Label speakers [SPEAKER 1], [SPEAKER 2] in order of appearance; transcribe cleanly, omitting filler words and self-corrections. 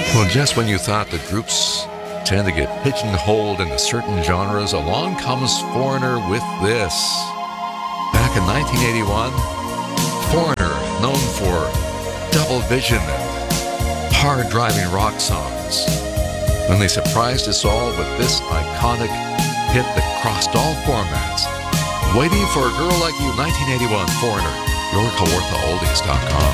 [SPEAKER 1] Well, just when you thought that groups tend to get pigeonholed into certain genres, along comes Foreigner with this. Back in 1981, Foreigner, known for double vision and hard-driving rock songs, when they surprised us all with this iconic hit that crossed all formats. Waiting for a Girl Like You, 1981, Foreigner, your Kawartha Oldies.com.